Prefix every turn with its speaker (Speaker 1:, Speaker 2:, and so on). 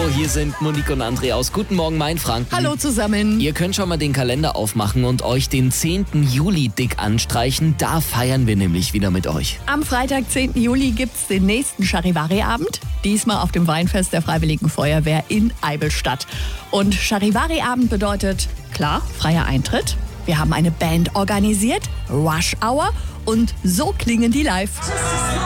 Speaker 1: Hallo, hier sind Monique und Andreas. Guten Morgen, Mainfranken.
Speaker 2: Hallo zusammen.
Speaker 1: Ihr könnt schon mal den Kalender aufmachen und euch den 10. Juli dick anstreichen. Da feiern wir nämlich wieder mit euch.
Speaker 2: Am Freitag, 10. Juli, gibt's den nächsten Charivari-Abend. Diesmal auf dem Weinfest der Freiwilligen Feuerwehr in Eivelstadt. Und Charivari-Abend bedeutet, klar, freier Eintritt. Wir haben eine Band organisiert, Rush Hour. Und so klingen die live.